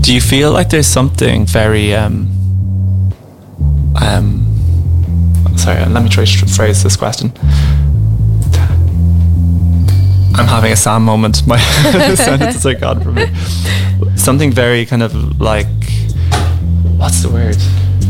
Do you feel like there's something very sorry, let me try to phrase this question. I'm having a Sam moment. My sentences are gone from me. Something very kind of like, what's the word?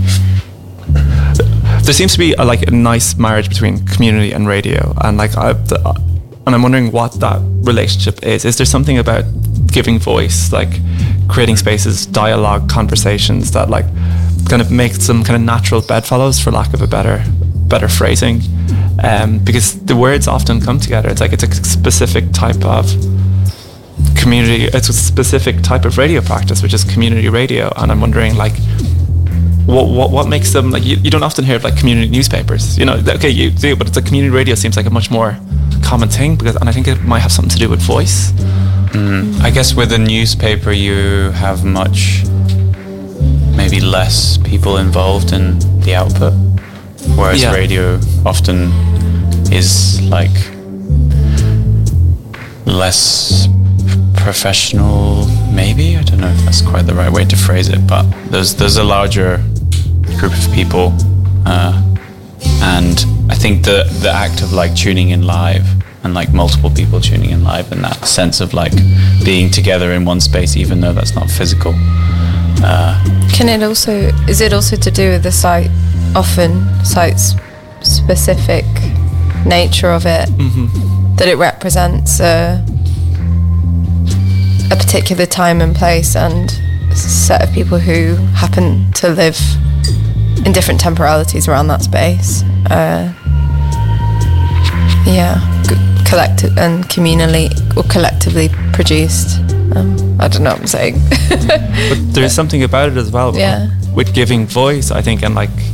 There seems to be a nice marriage between community and radio, and and I'm wondering what that relationship is. Is there something about giving voice, like creating spaces, dialogue, conversations that kind of makes them kind of natural bedfellows, for lack of a better phrasing? Because the words often come together. It's a specific type of community. It's a specific type of radio practice, which is community radio. And I'm wondering, what makes them you don't often hear of community newspapers. Okay, you do, but it's community radio seems like a much more common thing and I think it might have something to do with voice. I guess with a newspaper you have maybe less people involved in the output, whereas radio often is less professional, maybe. I don't know if that's quite the right way to phrase it, but there's a larger group of people, and I think the act of tuning in live and multiple people tuning in live, and that sense of being together in one space, even though that's not physical. Is it also to do with the site's specific nature of it, that it represents a particular time and place and a set of people who happen to live in different temporalities around that space? Collective and communally or collectively produced. I don't know what I'm saying. But there's something about it as well. With giving voice, I think, and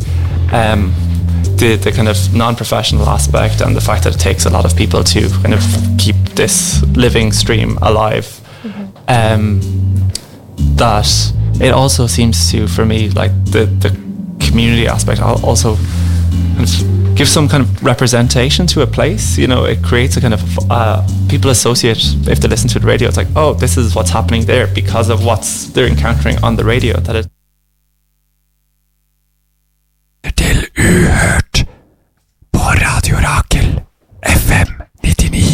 the kind of non-professional aspect, and the fact that it takes a lot of people to kind of keep this living stream alive. That it also seems to, for me, the community aspect also kind of give some kind of representation to a place. It creates a kind of people associate, if they listen to the radio, it's oh, this is what's happening there because of what they're encountering on the radio. That it